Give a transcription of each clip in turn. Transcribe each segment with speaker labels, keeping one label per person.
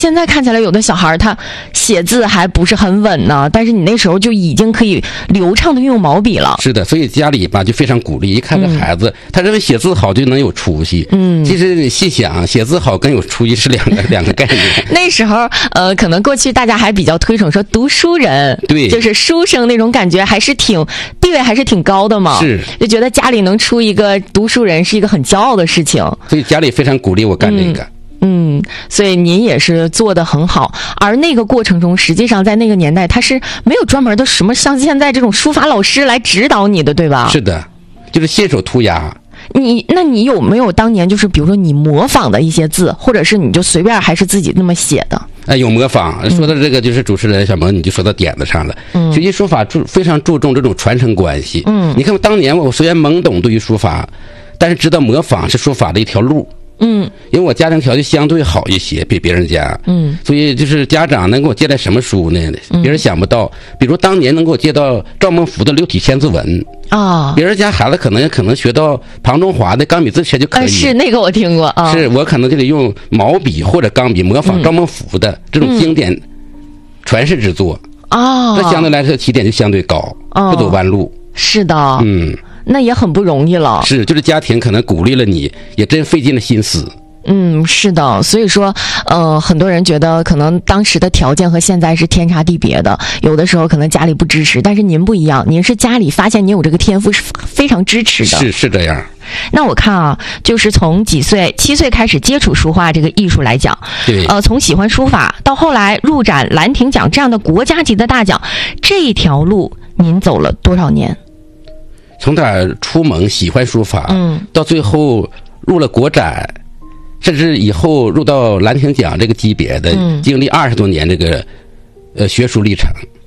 Speaker 1: 现在看起来有的小孩他写字还不是很稳呢，但是你那时候就已经可以流畅的运用毛笔了。
Speaker 2: 是的，所以家里吧就非常鼓励，一看这孩子，他认为写字好就能有出息。其实细想，写字好跟有出息是两个概念。
Speaker 1: 那时候可能过去大家还比较推崇说读书人，
Speaker 2: 对，
Speaker 1: 就是书生那种感觉还是地位还是挺高的嘛，
Speaker 2: 是，
Speaker 1: 就觉得家里能出一个读书人是一个很骄傲的事情，
Speaker 2: 所以家里非常鼓励我干这个。
Speaker 1: 所以您也是做得很好，而那个过程中，实际上在那个年代，他是没有专门的什么像现在这种书法老师来指导你的，对吧？
Speaker 2: 是的，就是信手涂鸦。
Speaker 1: 那你有没有当年就是比如说你模仿的一些字，或者是你就随便还是自己那么写的？
Speaker 2: 有模仿。说到这个，就是主持人小萌，你就说到点子上了。学习书法非常注重这种传承关系。你看当年我虽然懵懂对于书法，但是知道模仿是书法的一条路。因为我家庭条件相对好一些，比别人家，所以就是家长能给我借来什么书呢？别人想不到，比如当年能给我借到赵孟頫的六体千字文啊，别人家孩子可能学到庞中华的钢笔字帖就可以，
Speaker 1: 是那个我听过啊，
Speaker 2: 是我可能就得用毛笔或者钢笔模仿赵孟頫的这种经典传世之作啊，这相对来说起点就相对高，不走弯路。
Speaker 1: 是的，那也很不容易了。
Speaker 2: 是，就是家庭可能鼓励了你，也真费尽了心思。
Speaker 1: 是的，所以说，很多人觉得可能当时的条件和现在是天差地别的，有的时候可能家里不支持，但是您不一样，您是家里发现您有这个天赋是非常支持的。
Speaker 2: 是这样。
Speaker 1: 那我看啊，就是从几岁，7岁开始接触书画这个艺术来讲，
Speaker 2: 对，
Speaker 1: 从喜欢书法到后来入展兰亭奖这样的国家级的大奖，这一条路您走了多少年？
Speaker 2: 从哪儿出蒙喜欢书法，到最后入了国展，甚至以后入到兰亭奖这个级别的，经历20多年这个学术历程。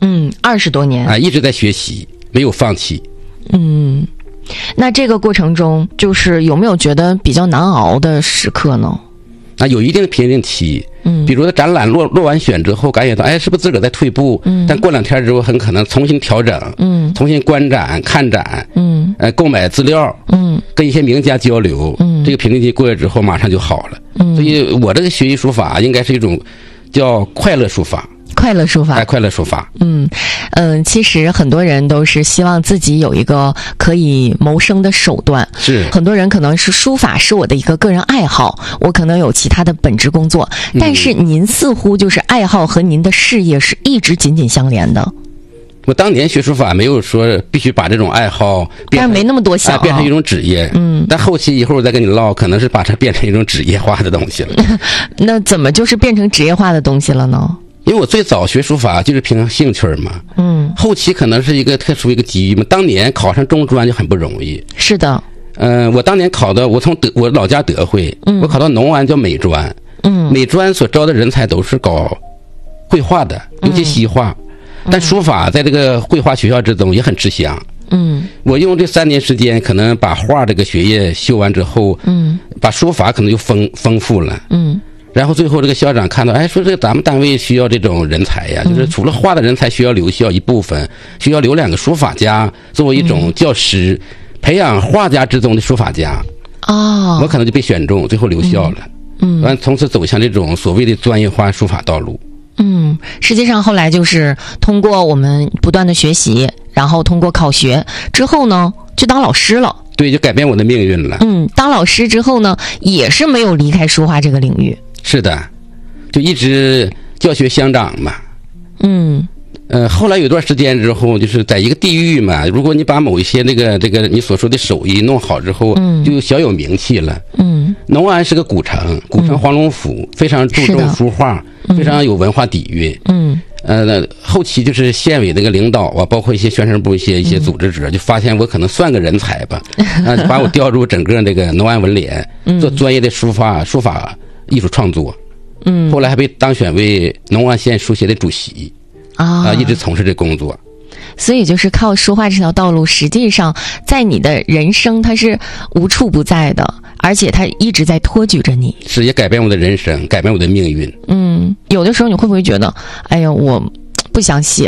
Speaker 1: 20多年
Speaker 2: 啊，一直在学习，没有放弃。
Speaker 1: 那这个过程中，就是有没有觉得比较难熬的时刻呢？
Speaker 2: 有一定的瓶颈期。比如展览落完选之后，感觉到是不是自个儿在退步？但过2天之后，很可能重新调整，重新观展、看展，购买资料，跟一些名家交流，这个瓶颈期过了之后，马上就好了。所以我这个学习书法应该是一种叫快乐书法。
Speaker 1: 快乐书法，
Speaker 2: 快乐书法。
Speaker 1: 其实很多人都是希望自己有一个可以谋生的手段。
Speaker 2: 是，
Speaker 1: 很多人可能是书法是我的一个个人爱好，我可能有其他的本职工作，但是您似乎就是爱好和您的事业是一直紧紧相连的。
Speaker 2: 我当年学书法没有说必须把这种爱好
Speaker 1: 但是没那么多想
Speaker 2: 变成一种职业。但后期一会儿我再跟你唠，可能是把它变成一种职业化的东西了。
Speaker 1: 那怎么就是变成职业化的东西了呢？
Speaker 2: 因为我最早学书法就是凭兴趣嘛，后期可能是一个特殊一个机遇嘛。当年考上中专就很不容易。
Speaker 1: 是的。
Speaker 2: 我当年考的，我从我老家德惠，我考到农安叫美专，美专所招的人才都是搞绘画的，尤其西画，但书法在这个绘画学校之中也很吃香。我用这3年时间，可能把画这个学业修完之后，把书法可能就丰富了。然后最后这个校长看到，说这个咱们单位需要这种人才呀，就是除了画的人才需要留校一部分，需要留2个书法家作为一种教师，培养画家之中的书法家。我可能就被选中，最后留校了。完，从此走向这种所谓的专业化书法道路。
Speaker 1: 实际上后来就是通过我们不断的学习，然后通过考学之后呢，就当老师了。
Speaker 2: 对，就改变我的命运了。
Speaker 1: 当老师之后呢，也是没有离开书画这个领域。
Speaker 2: 是的，就一直教学相长嘛。后来有段时间之后，就是在一个地域嘛，如果你把某一些这个你所说的手艺弄好之后，就小有名气了。农安是个古城黄龙府，非常注重书画，非常有文化底蕴。后期就是县委那个领导啊，包括一些宣传部一些组织者，就发现我可能算个人才吧，就把我调入整个那个农安文联，做专业的书法艺术创作。后来还被当选为农安县书协的主席。一直从事这工作。
Speaker 1: 所以就是靠书画这条道路，实际上在你的人生它是无处不在的，而且它一直在托举着你。
Speaker 2: 是，也改变我的人生，改变我的命运。
Speaker 1: 有的时候你会不会觉得，哎呀，我不想写了，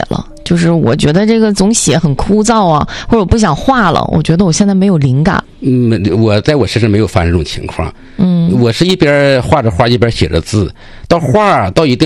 Speaker 1: 就是我觉得这个总写很枯燥啊，或者我不想画了，我觉得我现在没有灵感。
Speaker 2: 我在我身上没有发生这种情况。我是一边画着画一边写着字，到一定